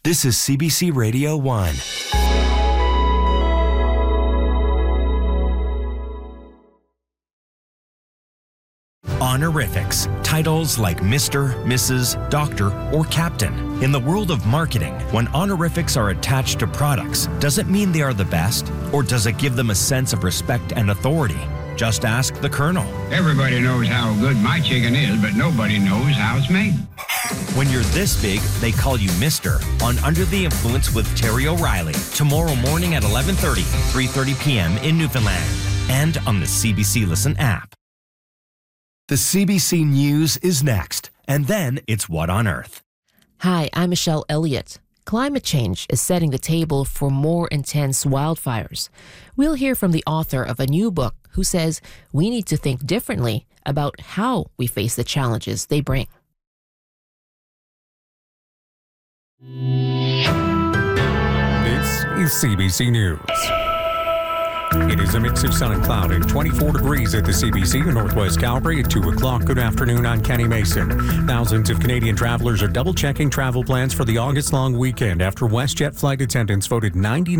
This is CBC Radio 1. Honorifics, titles like Mr., Mrs., Doctor, or Captain. In the world of marketing, when honorifics are attached to products, does it mean they are the best? Or does it give them a sense of respect and authority? Just ask the Colonel. Everybody knows how good my chicken is, but nobody knows how it's made. When you're this big, they call you Mr. on Under the Influence with Terry O'Reilly. Tomorrow morning at 11:30, 3:30 p.m. in Newfoundland. And on the CBC Listen app. The CBC News is next. And then it's What on Earth. Hi, I'm Michelle Elliott. Climate change is setting the table for more intense wildfires. We'll hear from the author of a new book who says we need to think differently about how we face the challenges they bring. This is CBC News. It is a mix of sun and cloud and 24 degrees at the CBC in Northwest Calgary at 2 o'clock. Good afternoon, I'm Kenny Mason. Thousands of Canadian travelers are double-checking travel plans for the August-long weekend after WestJet flight attendants voted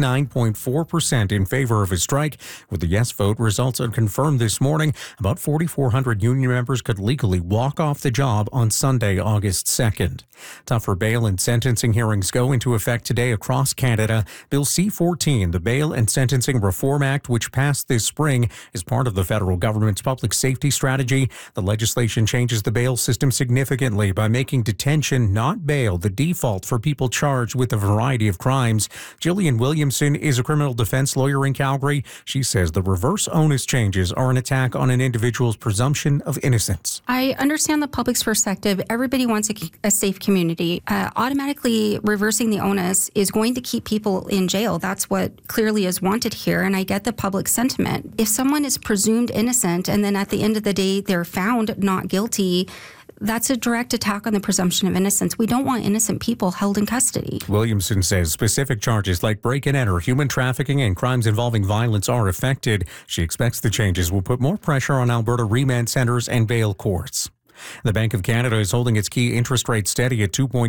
99.4% in favor of a strike. With the yes vote, results are confirmed this morning. About 4,400 union members could legally walk off the job on Sunday, August 2nd. Tougher bail and sentencing hearings go into effect today across Canada. Bill C-14, the Bail and Sentencing Reform Act, which passed this spring, is part of the federal government's public safety strategy. The legislation changes the bail system significantly by making detention, not bail, the default for people charged with a variety of crimes. Jillian Williamson is a criminal defense lawyer in Calgary. She says the reverse onus changes are an attack on an individual's presumption of innocence. I understand the public's perspective. Everybody wants a safe community. Automatically reversing the onus is going to keep people in jail. That's what clearly is wanted here, and I get the public sentiment. If someone is presumed innocent and then at the end of the day they're found not guilty, that's a direct attack on the presumption of innocence. We don't want innocent people held in custody. Williamson says specific charges like break and enter, human trafficking, and crimes involving violence are affected. She expects the changes will put more pressure on Alberta remand centres and bail courts. The Bank of Canada is holding its key interest rate steady at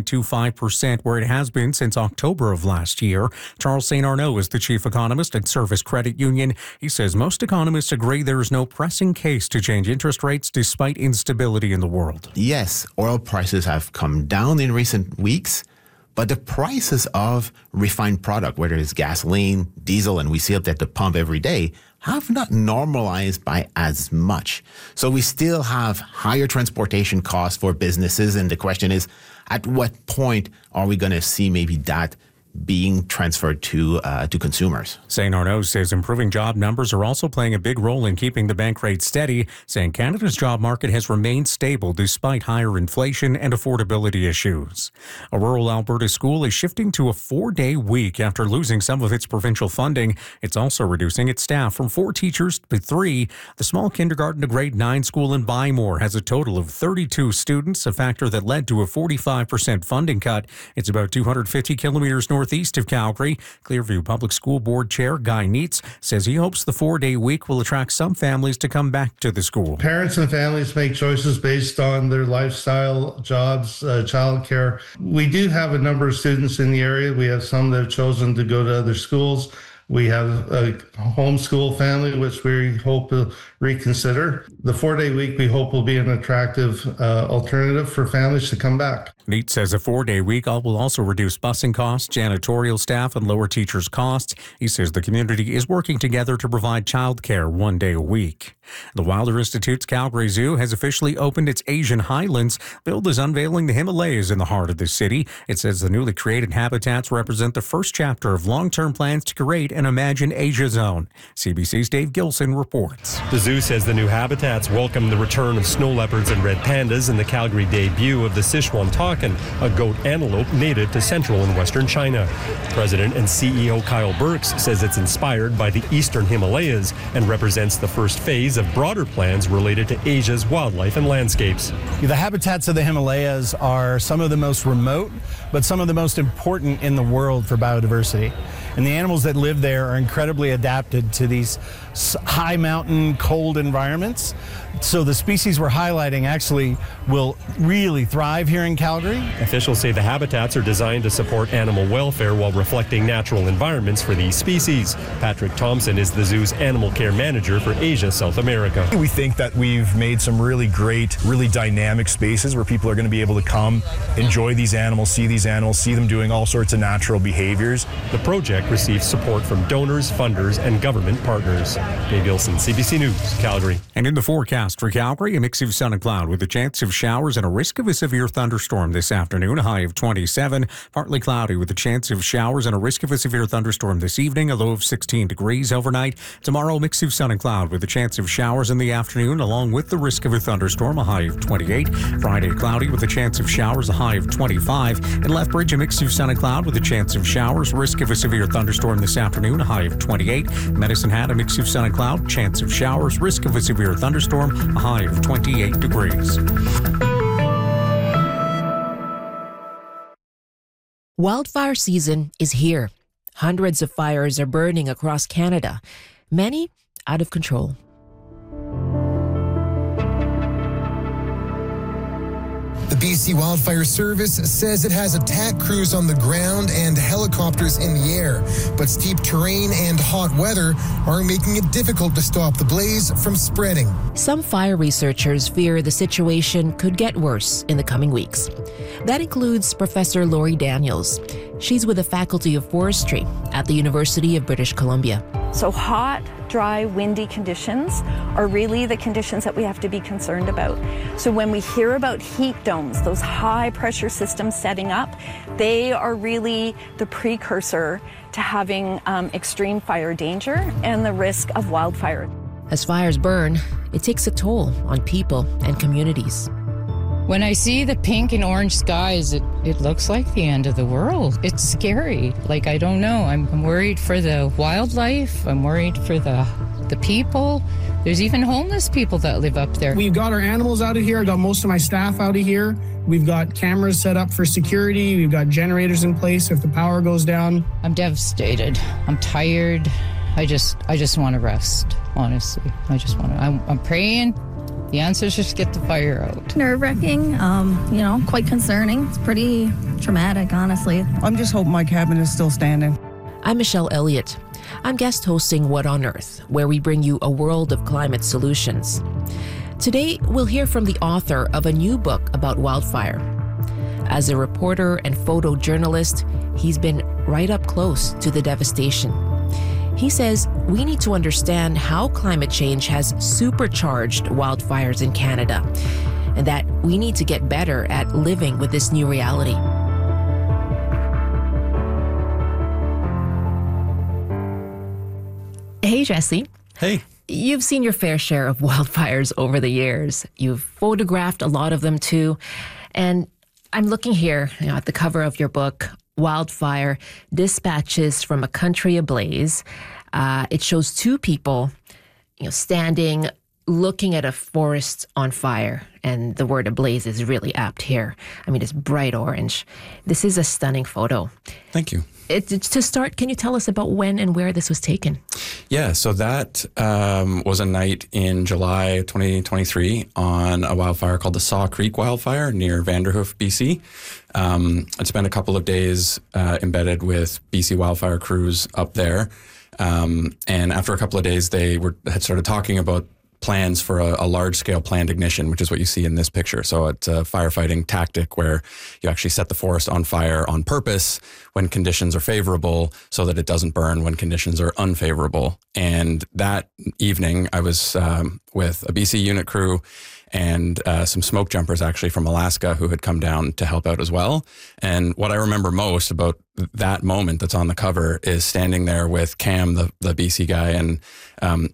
2.25%, where it has been since October of last year. Charles St. Arnaud is the chief economist at Service Credit Union. He says most economists agree there is no pressing case to change interest rates despite instability in the world. Yes, oil prices have come down in recent weeks, but the prices of refined product, whether it's gasoline, diesel, and we see it at the pump every day, have not normalized by as much. So we still have higher transportation costs for businesses, and the question is, at what point are we going to see maybe that being transferred to consumers? St. Arnaud says improving job numbers are also playing a big role in keeping the bank rate steady, saying Canada's job market has remained stable despite higher inflation and affordability issues. A rural Alberta school is shifting to a 4-day week after losing some of its provincial funding. It's also reducing its staff from 4 teachers to 3. The small kindergarten to grade 9 school in Bymore has a total of 32 students, a factor that led to a 45% funding cut. It's about 250 kilometers northeast of Calgary. Clearview Public School Board Chair Guy Neitz says he hopes the 4-day week will attract some families to come back to the school. Parents and families make choices based on their lifestyle, jobs, childcare. We do have a number of students in the area. We have some that have chosen to go to other schools. We have a homeschool family, which we hope to reconsider. The 4-day week, we hope, will be an attractive alternative for families to come back. Neitz says a 4-day week will also reduce busing costs, janitorial staff, and lower teachers' costs. He says the community is working together to provide childcare 1 day a week. The Wilder Institute's Calgary Zoo has officially opened its Asian Highlands, billed as unveiling the Himalayas in the heart of the city. It says the newly created habitats represent the first chapter of long-term plans to create an Imagine Asia Zone. CBC's Dave Gilson reports. The zoo says the new habitats welcome the return of snow leopards and red pandas and the Calgary debut of the Sichuan takin, a goat antelope native to central and western China. President and CEO Kyle Burks says it's inspired by the eastern Himalayas and represents the first phase of broader plans related to Asia's wildlife and landscapes. The habitats of the Himalayas are some of the most remote, but some of the most important in the world for biodiversity. And the animals that live there are incredibly adapted to these high mountain, cold environments. So the species we're highlighting actually will really thrive here in Calgary. Officials say the habitats are designed to support animal welfare while reflecting natural environments for these species. Patrick Thompson is the zoo's animal care manager for Asia, South America. We think that we've made some really great, really dynamic spaces where people are going to be able to come, enjoy these animals, see them doing all sorts of natural behaviors. The project receives support from donors, funders, and government partners. Dave Gilson, CBC News, Calgary. And in the forecast for Calgary, a mix of sun and cloud with a chance of showers and a risk of a severe thunderstorm this afternoon, a high of 27. Partly cloudy with a chance of showers and a risk of a severe thunderstorm this evening, a low of 16 degrees overnight. Tomorrow, a mix of sun and cloud with a chance of showers in the afternoon, along with the risk of a thunderstorm, a high of 28. Friday, cloudy with a chance of showers, a high of 25. In Lethbridge, a mix of sun and cloud with a chance of showers, risk of a severe thunderstorm this afternoon, a high of 28. Medicine Hat, a mix of sun and cloud, chance of showers, risk of a severe thunderstorm, a high of 28 degrees. Wildfire season is here. Hundreds of fires are burning across Canada, many out of control. The BC Wildfire Service says it has attack crews on the ground and helicopters in the air, but steep terrain and hot weather are making it difficult to stop the blaze from spreading. Some fire researchers fear the situation could get worse in the coming weeks. That includes Professor Lori Daniels. She's with the Faculty of Forestry at the University of British Columbia. So hot, dry, windy conditions are really the conditions that we have to be concerned about. So when we hear about heat domes, those high pressure systems setting up, they are really the precursor to having extreme fire danger and the risk of wildfire. As fires burn, it takes a toll on people and communities. When I see the pink and orange skies, it looks like the end of the world. It's scary. Like, I don't know. I'm worried for the wildlife. I'm worried for the people. There's even homeless people that live up there. We've got our animals out of here. I got most of my staff out of here. We've got cameras set up for security. We've got generators in place if the power goes down. I'm devastated. I'm tired. I just want to rest, honestly. I'm praying. The answer is just get the fire out. Nerve-wracking, quite concerning. It's pretty traumatic, honestly. I'm just hoping my cabin is still standing. I'm Michelle Elliott. I'm guest hosting What on Earth, where we bring you a world of climate solutions. Today, we'll hear from the author of a new book about wildfire. As a reporter and photojournalist, he's been right up close to the devastation. He says we need to understand how climate change has supercharged wildfires in Canada, and that we need to get better at living with this new reality. Hey, Jesse. Hey. You've seen your fair share of wildfires over the years. You've photographed a lot of them too. And I'm looking here at the cover of your book, Wildfire, Dispatches from a Country Ablaze. It shows two people, standing, looking at a forest on fire. And the word ablaze is really apt here. I mean, it's bright orange. This is a stunning photo. Thank you. To start, can you tell us about when and where this was taken? Yeah, so that was a night in July 2023 on a wildfire called the Saw Creek Wildfire near Vanderhoof, BC. I'd spent a couple of days embedded with BC wildfire crews up there. And after a couple of days, they had started talking about plans for a large-scale planned ignition, which is what you see in this picture. So it's a firefighting tactic where you actually set the forest on fire on purpose when conditions are favorable so that it doesn't burn when conditions are unfavorable. And that evening, I was with a BC unit crew and some smoke jumpers actually from Alaska who had come down to help out as well. And what I remember most about that moment that's on the cover is standing there with Cam, the BC guy, and